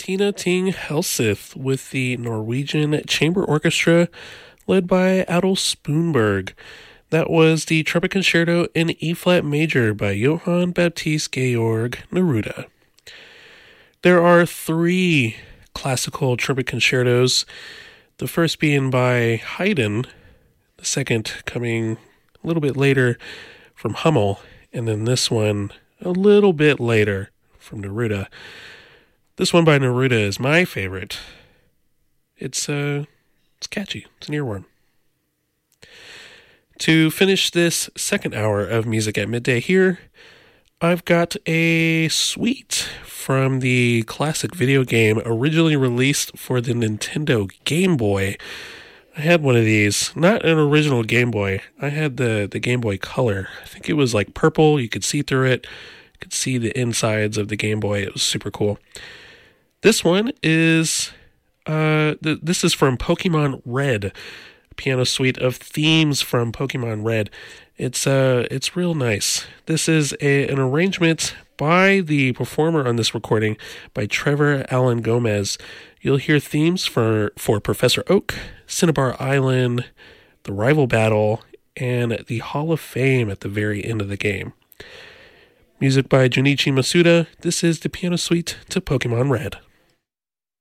Tina Ting Helseth with the Norwegian Chamber Orchestra led by Adol Spoonberg. That was the Trumpet Concerto in E-flat major by Johann Baptist Georg Neruda. There are 3 classical trumpet concertos, the first being by Haydn, the second coming a little bit later from Hummel, and then this one a little bit later from Neruda. This one by Neruda is my favorite. It's catchy. It's an earworm. To finish this second hour of Music at Midday here, I've got a suite from the classic video game originally released for the Nintendo Game Boy. I had one of these, not an original Game Boy. I had the Game Boy Color. I think it was like purple. You could see through it. You could see the insides of the Game Boy. It was super cool. This one is this is from Pokemon Red. Piano suite of themes from Pokemon Red. It's real nice. This is an arrangement by the performer on this recording, by Trevor Allen Gomez. You'll hear themes for Professor Oak, Cinnabar Island, the Rival Battle, and the Hall of Fame at the very end of the game. Music by Junichi Masuda. This is the piano suite to Pokemon Red.